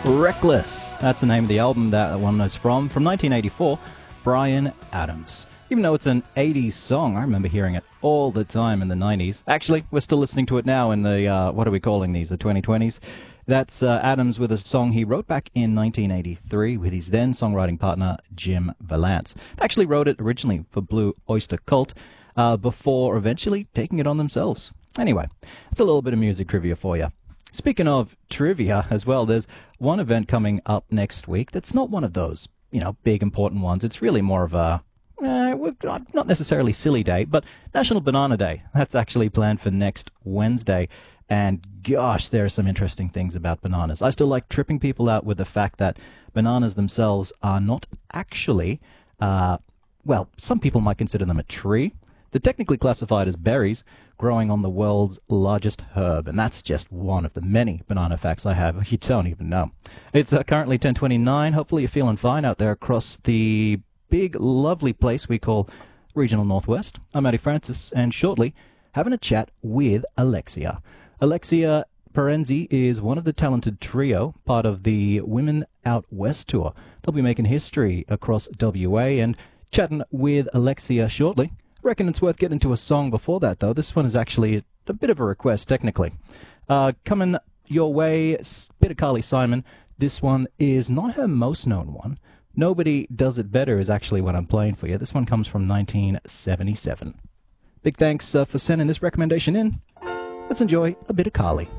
Reckless. That's the name of the album that one is from 1984, Bryan Adams. Even though it's an 80s song, I remember hearing it all the time in the 90s. Actually, we're still listening to it now in the, what are we calling these, the 2020s? That's Adams with a song he wrote back in 1983 with his then songwriting partner, Jim Vallance. They actually wrote it originally for Blue Oyster Cult before eventually taking it on themselves. Anyway, it's a little bit of music trivia for you. Speaking of trivia as well, there's one event coming up next week that's not one of those, big important ones. It's really more of a, not necessarily silly day, but National Banana Day. That's actually planned for next Wednesday. And gosh, there are some interesting things about bananas. I still like tripping people out with the fact that bananas themselves are not actually, some people might consider them a tree. They're technically classified as berries growing on the world's largest herb, and that's just one of the many banana facts I have. You don't even know. It's currently 10:29. Hopefully you're feeling fine out there across the big, lovely place we call Regional Northwest. I'm Matty Francis, and shortly having a chat with Alexia. Alexia Parenzi is one of the talented trio, part of the Women Out West tour. They'll be making history across WA, and chatting with Alexia shortly. I reckon it's worth getting to a song before that, though. This one is actually a bit of a request, technically. Coming your way, bit of Carly Simon. This one is not her most known one. Nobody Does It Better is actually what I'm playing for you. This one comes from 1977. Big thanks for sending this recommendation in. Let's enjoy a bit of Carly.